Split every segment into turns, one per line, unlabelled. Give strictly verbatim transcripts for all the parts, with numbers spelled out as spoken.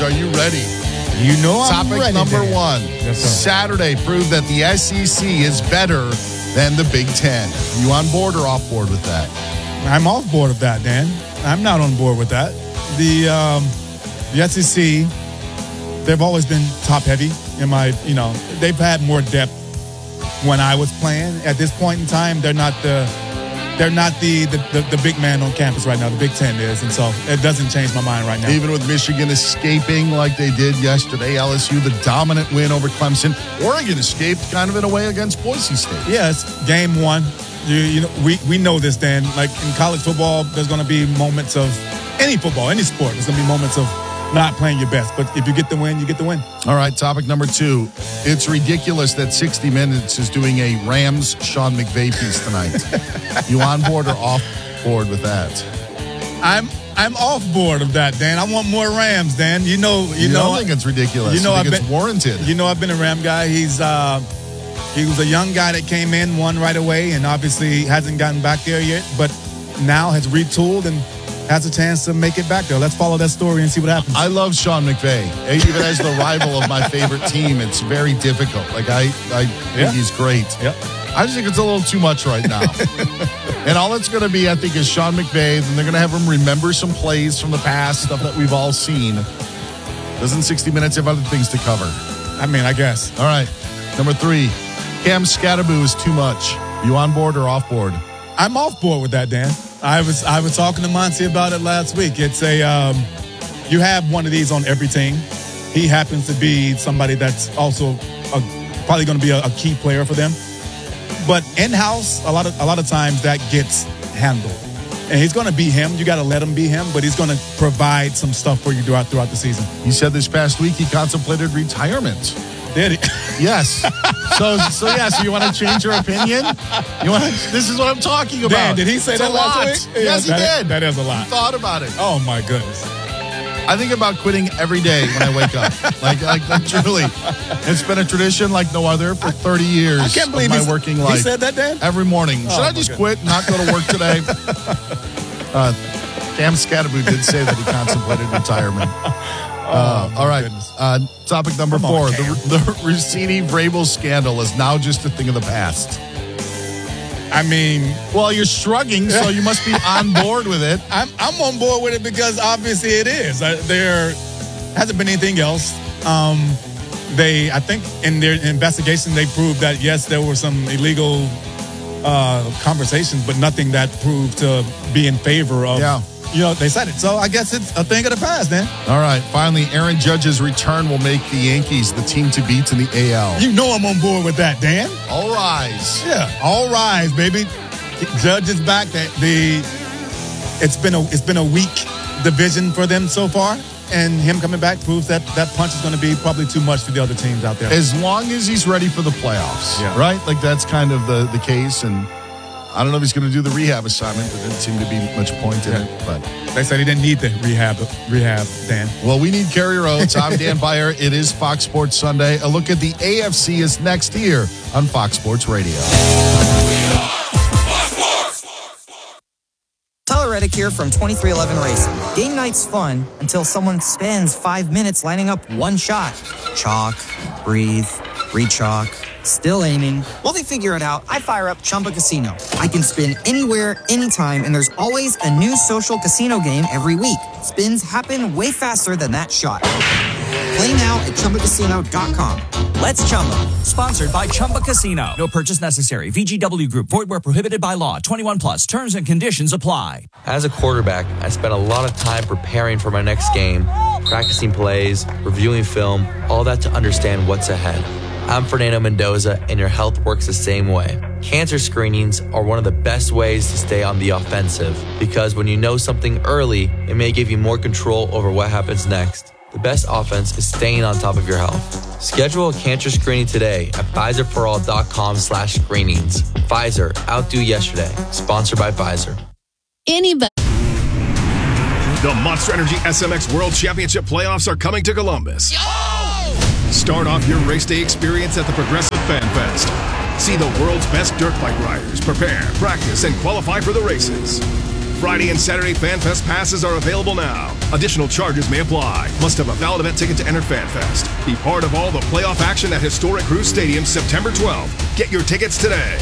George, are you ready?
You know I'm
Topic
ready.
number
Dan.
one.
Yes, sir.
Saturday proved that the S E C is better than the Big Ten. You on board or off board with that?
I'm off board with that, Dan. I'm not on board with that. The um, the S E C, they've always been top heavy. In my, you know, they've had more depth when I was playing. At this point in time, they're not the they're not the the, the the big man on campus right now. The Big Ten is, and so it doesn't change my mind right now.
Even with Michigan escaping like they did yesterday, L S U, the dominant win over Clemson. Oregon escaped kind of in a way against Boise State.
Yes, game one. You, you know, we, we know this, Dan. Like in college football, there's going to be moments of any football, any sport. There's going to be moments of not playing your best. But if you get the win, you get the win.
All right, topic number two. It's ridiculous that sixty minutes is doing a Rams Sean McVay piece tonight. You on board or off board with that?
I'm I'm off board of that, Dan. I want more Rams, Dan. You know, you,
You
know.
don't think it's ridiculous.
You know,
you
I've
think it's
been,
warranted.
You know, I've been a Ram guy. He's uh, he was a young guy that came in, won right away, and obviously hasn't gotten back there yet. But now has retooled and has a chance to make it back there. Let's follow that story and see what happens.
I love Sean McVay. Even as the rival of my favorite team, it's very difficult. Like, I, I think
Yeah.
he's great.
Yep.
I just think it's a little too much right now. And all it's going to be, I think, is Sean McVay. Then they're going to have him remember some plays from the past, stuff that we've all seen. Doesn't sixty minutes have other things to cover?
I mean, I guess.
All right. Number three, Cam Scatterboo is too much. You on board or off board?
I'm off board with that, Dan. I was I was talking to Monty about it last week. It's a um, you have one of these on every team. He happens to be somebody that's also a, probably going to be a, a key player for them. But in-house, a lot of a lot of times that gets handled, and he's going to be him. You got to let him be him, but he's going to provide some stuff for you throughout throughout the season.
He said this past week he contemplated retirement.
Did he?
Yes. So, so yeah. So you want to change your opinion? You want? To, this is what I'm talking about.
Dan, did he say
It's
that
a
last
lot.
week?
Yes,
Yeah,
he
that-
did.
that is a lot.
He thought about it.
Oh my goodness.
I think about quitting every day when I wake up. like, like, like, truly, it's been a tradition like no other for thirty years
I can't believe
of my
he's-
working
he
life.
said that, Dan?
Every morning. Should
Oh,
I
my
just
goodness.
quit and not go to work today? uh, Cam Scatterboo did say that he contemplated retirement. Uh, all right. Uh, topic number
Come
four.
on,
the
Cam.
the Rossini-Vrabel scandal is now just a thing of the past.
I mean,
Well, you're shrugging, so you must be on board with it.
I'm I'm on board with it because obviously it is. Uh, there hasn't been anything else. Um, they, I think, in their investigation, they proved that yes, there were some illegal uh, conversations, but nothing that proved to be in favor of.
Yeah.
You know, they said it. So I guess it's a thing of the past, then.
All right. Finally, Aaron Judge's return will make the Yankees the team to beat in the A L.
You know I'm on board with that, Dan.
All rise.
Yeah, all rise, baby. Judge is back. The, the it's been a it's been a weak division for them so far, and him coming back proves that that punch is going to be probably too much for the other teams out there.
As long as he's ready for the playoffs,
Yeah.
right? Like that's kind of the, the case. And I don't know if he's going to do the rehab assignment. There didn't seem to be much point in
Yeah.
it. But
They said he didn't need the rehab. Rehab, Dan.
well, we need Kerry Rhodes. I'm Dan Beyer. It is Fox Sports Sunday. A look at the A F C is next here on Fox Sports Radio.
Tyler Reddick here from twenty-three eleven Racing. Game night's fun until someone spends five minutes lining up one shot. Chalk, breathe, re-chalk, still aiming. While they figure it out, I fire up Chumba Casino. I can spin anywhere, anytime, and there's always a new social casino game every week. Spins happen way faster than that shot. Play now at Chumba Casino dot com. Let's Chumba.
Sponsored by Chumba Casino. No purchase necessary. V G W Group. Void where prohibited by law. twenty-one plus. Terms and conditions apply.
As a quarterback, I spent a lot of time preparing for my next game, practicing plays, reviewing film, all that to understand what's ahead. I'm Fernando Mendoza, and your health works the same way. Cancer screenings are one of the best ways to stay on the offensive because when you know something early, it may give you more control over what happens next. The best offense is staying on top of your health. Schedule a cancer screening today at Pfizer for all dot com slash screenings. Pfizer, outdo yesterday. Sponsored by Pfizer.
Anybody.
The Monster Energy S M X World Championship playoffs are coming to Columbus. Start off your race day experience at the Progressive Fan Fest. See the world's best dirt bike riders prepare, practice, and qualify for the races. Friday and Saturday FanFest passes are available now. Additional charges may apply. Must have a valid event ticket to enter FanFest. Be part of all the playoff action at historic Crew Stadium September twelfth. Get your tickets today.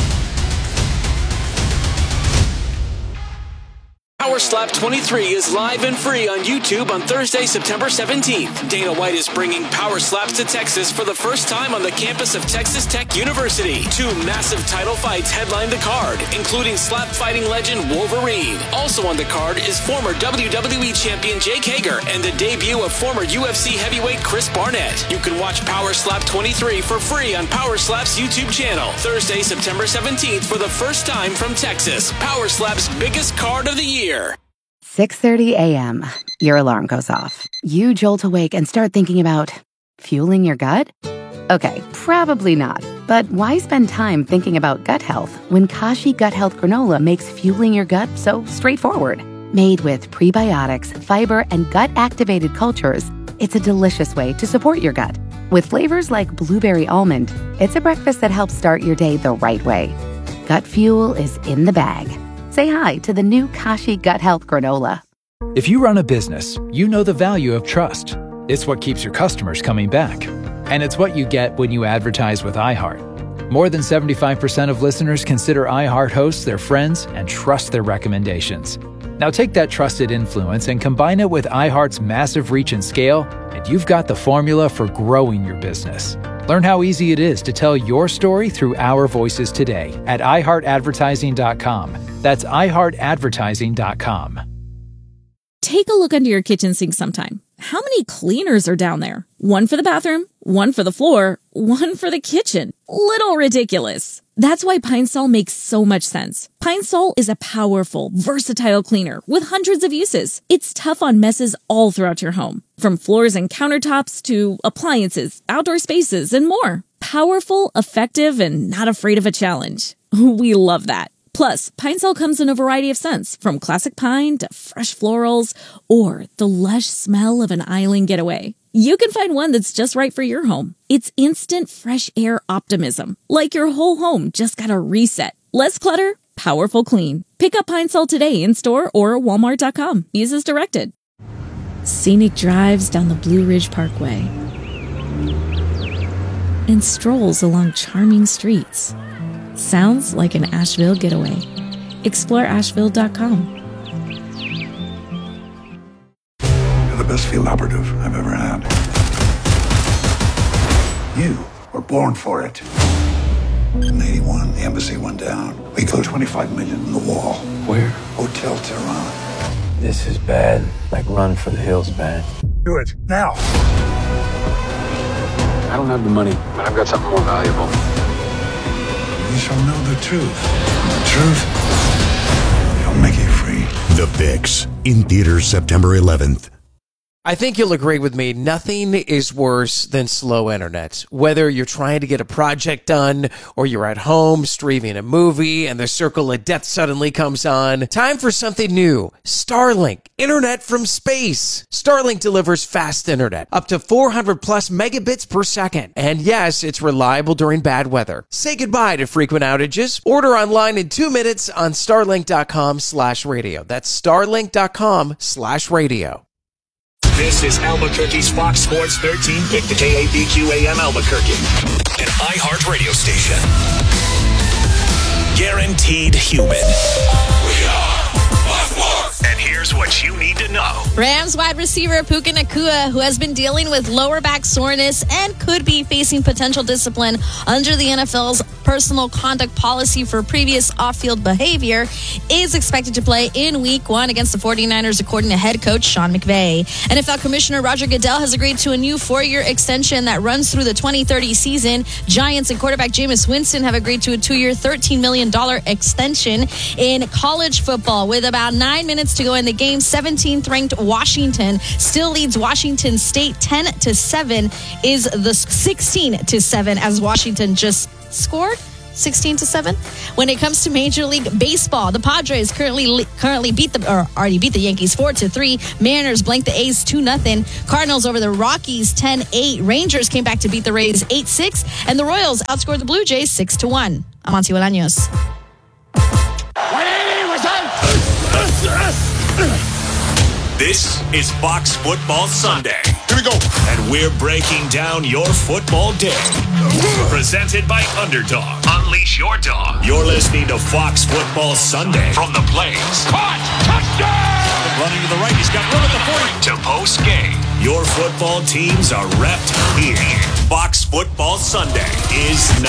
Power Slap twenty-three is live and free on YouTube on Thursday, September seventeenth. Dana White is bringing Power Slaps to Texas for the first time on the campus of Texas Tech University. Two massive title fights headline the card, including slap fighting legend Wolverine. Also on the card is former W W E champion Jake Hager and the debut of former U F C heavyweight Chris Barnett. You can watch Power Slap twenty-three for free on Power Slap's YouTube channel. Thursday, September seventeenth for the first time from Texas. Power Slap's biggest card of the year.
six thirty a.m. Your alarm goes off. You jolt awake and start thinking about fueling your gut? Okay, probably not. But why spend time thinking about gut health when Kashi Gut Health Granola makes fueling your gut so straightforward? Made with prebiotics, fiber, and gut-activated cultures, it's a delicious way to support your gut. With flavors like blueberry almond, it's a breakfast that helps start your day the right way. Gut fuel is in the bag. Say hi to the new Kashi Gut Health Granola.
If you run a business, you know the value of trust. It's what keeps your customers coming back. And it's what you get when you advertise with iHeart. More than seventy-five percent of listeners consider iHeart hosts their friends and trust their recommendations. Now take that trusted influence and combine it with iHeart's massive reach and scale, and you've got the formula for growing your business. Learn how easy it is to tell your story through our voices today at i heart advertising dot com. That's i heart advertising dot com.
Take a look under your kitchen sink sometime. How many cleaners are down there? One for the bathroom, one for the floor, one for the kitchen. Little ridiculous. That's why Pine Sol makes so much sense. Pine Sol is a powerful, versatile cleaner with hundreds of uses. It's tough on messes all throughout your home, from floors and countertops to appliances, outdoor spaces, and more. Powerful, effective, and not afraid of a challenge. We love that. Plus, Pine Sol comes in a variety of scents, from classic pine to fresh florals or the lush smell of an island getaway. You can find one that's just right for your home. It's instant fresh air optimism, like your whole home just got a reset. Less clutter, powerful clean. Pick up Pine Sol today in store or walmart dot com. Use as directed. Scenic drives down the Blue Ridge Parkway and strolls along charming streets. Sounds like an Asheville getaway. explore asheville dot com.
You're the best field operative I've ever had. You were born for it. In eighty-one, the embassy went down. We put twenty-five million in the wall.
Where?
Hotel Tehran.
This is bad. Like Run for the Hills bad.
Do it, now.
I don't have the money, but I've got something more valuable.
You shall know the truth. And the truth shall make you free.
The Fix, in theaters September eleventh.
I think you'll agree with me, nothing is worse than slow internet. Whether you're trying to get a project done or you're at home streaming a movie and the circle of death suddenly comes on, time for something new. Starlink, internet from space. Starlink delivers fast internet, up to four hundred plus megabits per second. And yes, it's reliable during bad weather. Say goodbye to frequent outages. Order online in two minutes on starlink dot com slash radio. That's starlink dot com slash radio.
This is Albuquerque's Fox Sports thirteen pick, the K A B Q A M Albuquerque, an iHeart radio station. Guaranteed human. We are Fox. And here's what you need to know.
Rams wide receiver Puka Nacua, who has been dealing with lower back soreness and could be facing potential discipline under the N F L's personal conduct policy for previous off-field behavior, is expected to play in week one against the 49ers, according to head coach Sean McVay. N F L Commissioner Roger Goodell has agreed to a new four-year extension that runs through the twenty thirty season. Giants and quarterback Jameis Winston have agreed to a two-year, thirteen million dollars extension. In college football, with about nine minutes to go in the game, seventeenth ranked Washington still leads Washington State ten to seven, is the sixteen to seven as Washington just scored sixteen to seven. When it comes to Major League Baseball, the Padres currently currently beat the or already beat the Yankees four to three. Mariners blanked the A's two nothing. Cardinals over the Rockies ten eight. Rangers came back to beat the Rays eight six, and the Royals outscored the Blue Jays six to one. I'm Auntie Bolaños.
This is Fox Football Sunday.
Here we go.
And we're breaking down your football day. Presented by Underdog. Unleash your dog. You're listening to Fox Football Sunday from the Plains. Caught! Touchdown! Running to the right. He's got room at the forty. To post game. Your football teams are repped here. Fox Football Sunday is now.